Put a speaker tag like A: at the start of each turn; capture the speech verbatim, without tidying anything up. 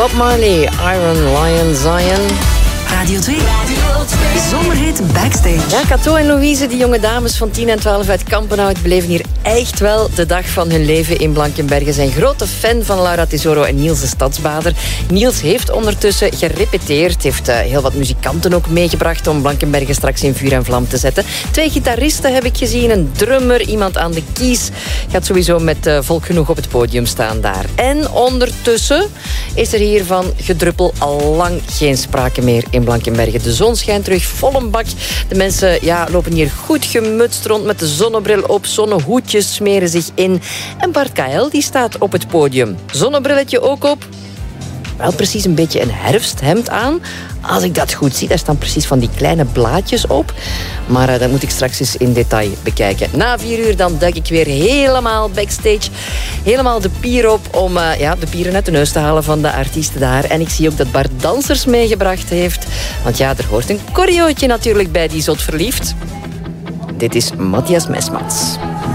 A: Bob Marley, Iron Lion Zion.
B: Radio twee. Zomerhit Backstage.
A: Ja, Cato en Louise, die jonge dames van tien en twaalf uit Kampenhout, beleven hier echt wel de dag van hun leven in Blankenberge. Zijn grote fan van Laura Tesoro en Niels de Stadsbader. Niels heeft ondertussen gerepeteerd, heeft uh, heel wat muzikanten ook meegebracht om Blankenberge straks in vuur en vlam te zetten. Twee gitaristen heb ik gezien, een drummer, iemand aan de keys. Gaat sowieso met uh, volk genoeg op het podium staan daar. En ondertussen is er hier van gedruppel al lang geen sprake meer in Blankenberge. De zon schijnt terug vol een bak. De mensen ja, lopen hier goed gemutst rond met de zonnebril op. Zonnehoedjes smeren zich in. En Bart K L die staat op het podium. Zonnebrilletje ook op. Wel precies een beetje een herfsthemd aan. Als ik dat goed zie, daar staan precies van die kleine blaadjes op. Maar uh, dat moet ik straks eens in detail bekijken. Na vier uur dan duik ik weer helemaal backstage. Helemaal de pier op om uh, ja, de pieren uit de neus te halen van de artiesten daar. En ik zie ook dat Bart dansers meegebracht heeft. Want ja, er hoort een choreootje natuurlijk bij die zot verliefd. Dit is Matthias Mesmans.